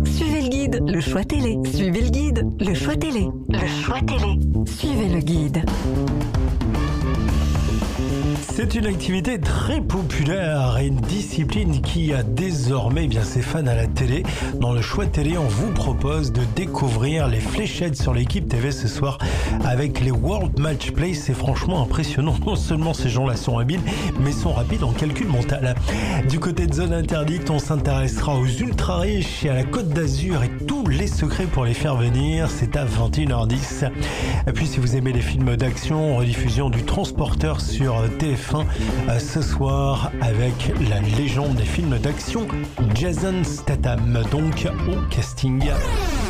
Suivez le guide, le choix télé. Suivez le guide, le choix télé. Le choix télé. Suivez le guide. C'est une activité très populaire et une discipline qui a désormais bien ses fans à la télé. Dans le choix télé, on vous propose de découvrir les fléchettes sur l'équipe TV ce soir avec les World Match Play. C'est franchement impressionnant. Non seulement ces gens-là sont habiles, mais sont rapides en calcul mental. Du côté de Zone Interdite, on s'intéressera aux ultra riches et à la Côte d'Azur et tous les secrets pour les faire venir. C'est à 21h10. Et puis si vous aimez les films d'action, rediffusion du Transporteur sur TF1 ce soir avec la légende des films d'action Jason Statham, donc au casting.